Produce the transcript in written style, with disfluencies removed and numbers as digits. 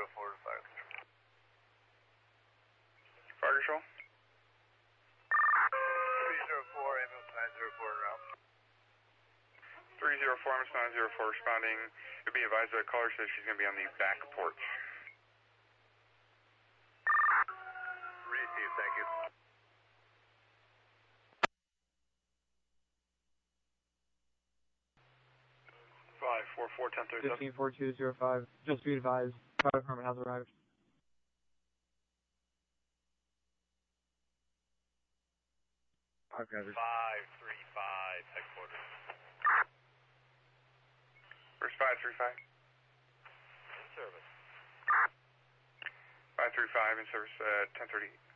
forward to fire control. Fire control? 304, ambulance 904 en route. 304, ambulance 904 responding. You'll be advised that the caller says she's going to be on the back porch. Receive, thank you. Five, 4, 10, 15-4205, just be advised, fire department has arrived. Okay. 535, headquarters. Where's 535? In service. 535 in service, 10:30.